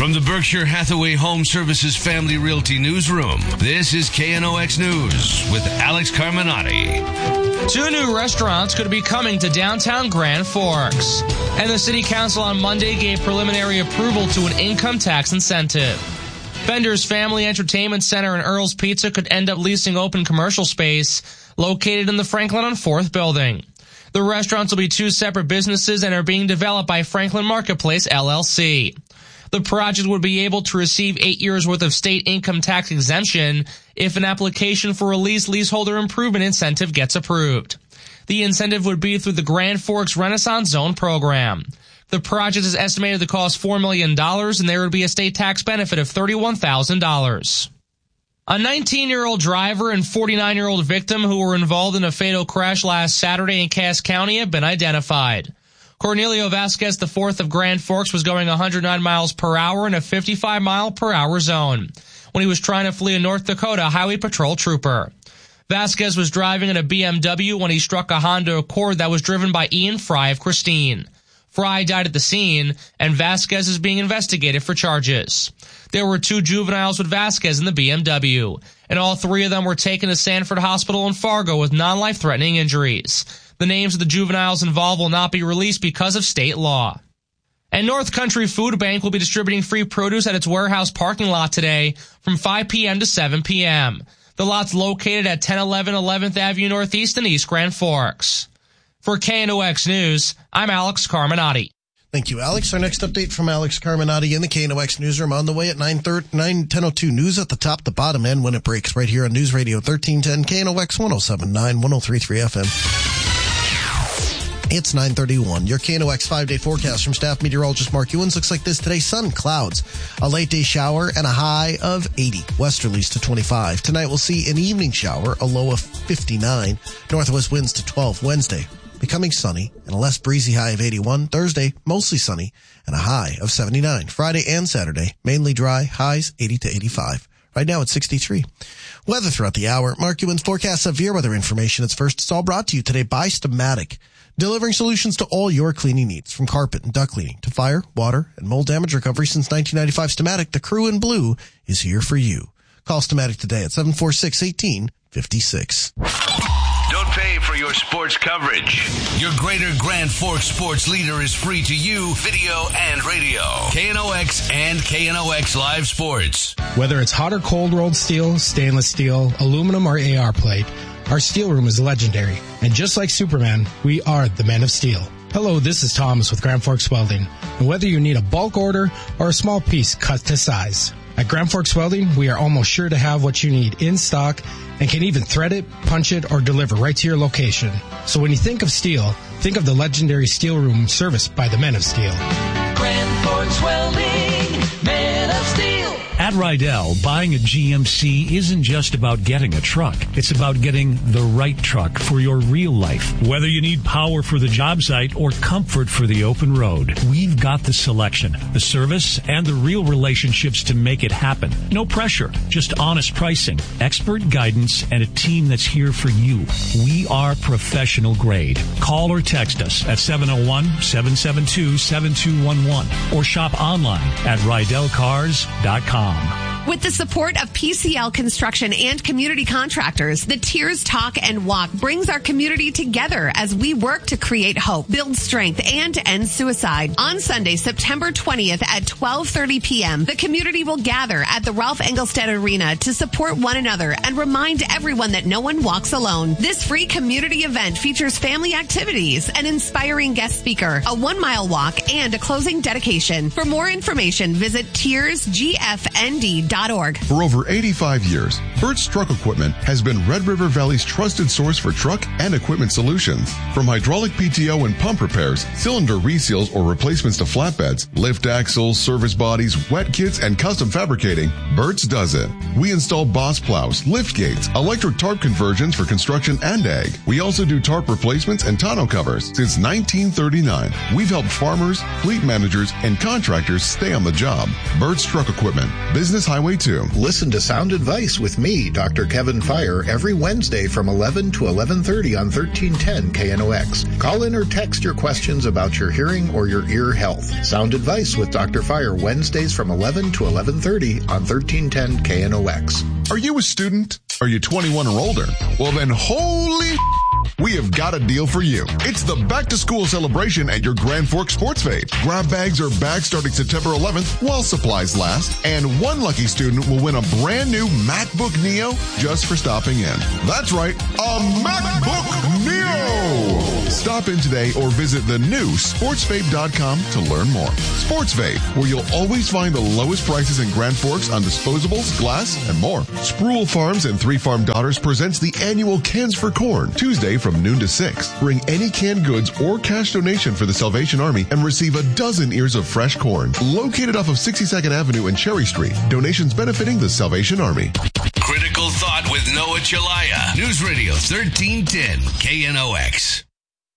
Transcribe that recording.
From the Berkshire Hathaway Home Services Family Realty Newsroom, this is KNOX News with Alex Carminati. 2 new restaurants could be coming to downtown Grand Forks. And the City Council on Monday gave preliminary approval to an income tax incentive. Bender's Family Entertainment Center and Earl's Pizza could end up leasing open commercial space located in the Franklin on 4th building. The restaurants will be 2 separate businesses and are being developed by Franklin Marketplace, LLC. The project would be able to receive 8 years' worth of state income tax exemption if an application for a leaseholder improvement incentive gets approved. The incentive would be through the Grand Forks Renaissance Zone program. The project is estimated to cost $4 million, and there would be a state tax benefit of $31,000. A 19-year-old driver and 49-year-old victim who were involved in a fatal crash last Saturday in Cass County have been identified. Cornelio Vasquez IV of Grand Forks was going 109 miles per hour in a 55-mile-per-hour zone when he was trying to flee a North Dakota Highway Patrol trooper. Vasquez was driving in a BMW when he struck a Honda Accord that was driven by Ian Fry of Christine. Fry died at the scene, and Vasquez is being investigated for charges. There were 2 juveniles with Vasquez in the BMW, and all 3 of them were taken to Sanford Hospital in Fargo with non-life-threatening injuries. The names of the juveniles involved will not be released because of state law. And North Country Food Bank will be distributing free produce at its warehouse parking lot today from 5 p.m. to 7 p.m. The lot's located at 1011 11th Avenue Northeast in East Grand Forks. For KNOX News, I'm Alex Carminati. Thank you, Alex. Our next update from Alex Carminati in the KNOX newsroom on the way at 10:02 news at the top, the bottom, and when it breaks right here on News Radio 1310 KNOX 107.9, 103.3 FM. It's 9:31. Your KNOX 5-day forecast from staff meteorologist Mark Ewens looks like this today. Sun, clouds, a late day shower, and a high of 80. Westerlies to 25. Tonight we'll see an evening shower, a low of 59. Northwest winds to 12. Wednesday, becoming sunny and a less breezy high of 81. Thursday, mostly sunny and a high of 79. Friday and Saturday, mainly dry, highs 80 to 85. Right now it's 63. Weather throughout the hour. Mark Ewens forecasts severe weather information. It's first. It's all brought to you today by Stamatic, delivering solutions to all your cleaning needs, from carpet and duct cleaning to fire, water, and mold damage recovery since 1995. Stamatic, the crew in blue, is here for you. Call Stamatic today at 746-1856. Don't pay for your sports coverage. Your Greater Grand Forks sports leader is free to you, video and radio. KNOX and KNOX Live Sports. Whether it's hot or cold rolled steel, stainless steel, aluminum, or AR plate, our steel room is legendary. And just like Superman, we are the Men of Steel. Hello, this is Thomas with Grand Forks Welding. And whether you need a bulk order or a small piece cut to size, at Grand Forks Welding, we are almost sure to have what you need in stock and can even thread it, punch it, or deliver right to your location. So when you think of steel, think of the legendary steel room serviced by the Men of Steel. Grand Forks Welding, Men of Steel. At Rydell, buying a GMC isn't just about getting a truck. It's about getting the right truck for your real life. Whether you need power for the job site or comfort for the open road, we've got the selection, the service, and the real relationships to make it happen. No pressure, just honest pricing, expert guidance, and a team that's here for you. We are professional grade. Call or text us at 701-772-7211 or shop online at RydellCars.com. With the support of PCL Construction and community contractors, the Tears Talk and Walk brings our community together as we work to create hope, build strength, and end suicide. On Sunday, September 20th at 12:30 p.m., the community will gather at the Ralph Engelstad Arena to support one another and remind everyone that no one walks alone. This free community event features family activities, an inspiring guest speaker, a 1-mile walk, and a closing dedication. For more information, visit tearsgfnd.com. For over 85 years, Burt's Truck Equipment has been Red River Valley's trusted source for truck and equipment solutions. From hydraulic PTO and pump repairs, cylinder reseals or replacements to flatbeds, lift axles, service bodies, wet kits, and custom fabricating, Burt's does it. We install Boss plows, lift gates, electric tarp conversions for construction and ag. We also do tarp replacements and tonneau covers. Since 1939, we've helped farmers, fleet managers, and contractors stay on the job. Burt's Truck Equipment, Business Highway Highway 2. Listen to Sound Advice with me, Dr. Kevin Fire, every Wednesday from 11 to 11:30 on 1310 KNOX. Call in or text your questions about your hearing or your ear health. Sound Advice with Dr. Fire, Wednesdays from 11 to 11:30 on 1310 KNOX. Are you a student? Are you 21 or older? Well then, holy we have got a deal for you. It's the back to school celebration at your Grand Forks Sports Fete. Grab bags or bags starting September 11th while supplies last, and one lucky student will win a brand new MacBook Neo just for stopping in. That's right, a MacBook Neo! Stop in today or visit the new sportsvape.com to learn more. Sports Vape, where you'll always find the lowest prices in Grand Forks on disposables, glass, and more. Sproul Farms and Three Farm Daughters presents the annual Cans for Corn, Tuesday from noon to 6. Bring any canned goods or cash donation for the Salvation Army and receive a dozen ears of fresh corn. Located off of 62nd Avenue and Cherry Street. Donations benefiting the Salvation Army. Critical Thought with Noah Chelaya. News Radio 1310 KNOX.